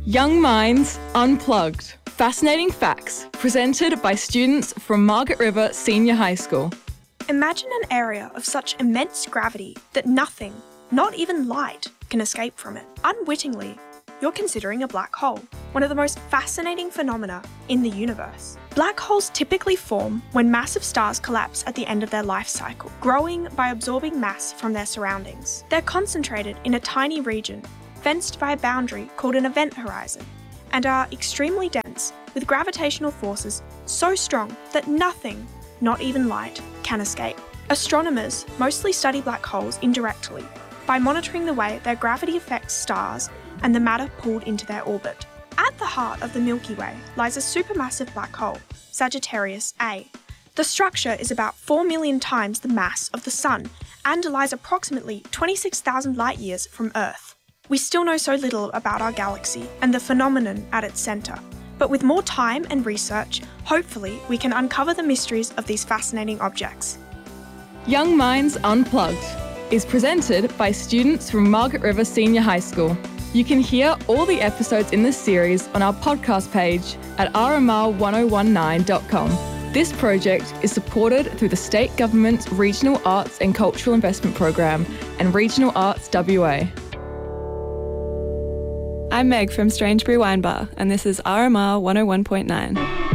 Young Minds Unplugged. Fascinating facts presented by students from Margaret River Senior High School. Imagine an area of such immense gravity that nothing, not even light, can escape from it. Unwittingly, you're considering a black hole, one of the most fascinating phenomena in the universe. Black holes typically form when massive stars collapse at the end of their life cycle, growing by absorbing mass from their surroundings. They're concentrated in a tiny region, fenced by a boundary called an event horizon, and are extremely dense, with gravitational forces so strong that nothing, not even light, can escape. Astronomers mostly study black holes indirectly, by monitoring the way their gravity affects stars and the matter pulled into their orbit. At the heart of the Milky Way lies a supermassive black hole, Sagittarius A. The structure is about 4 million times the mass of the Sun and lies approximately 26,000 light-years from Earth. We still know so little about our galaxy and the phenomenon at its centre, but with more time and research, hopefully we can uncover the mysteries of these fascinating objects. Young Minds Unplugged is presented by students from Margaret River Senior High School. You can hear all the episodes in this series on our podcast page at rmr1019.com. This project is supported through the State Government's Regional Arts and Cultural Investment Program and Regional Arts WA. I'm Meg from Strangebury Wine Bar, and this is RMR 101.9.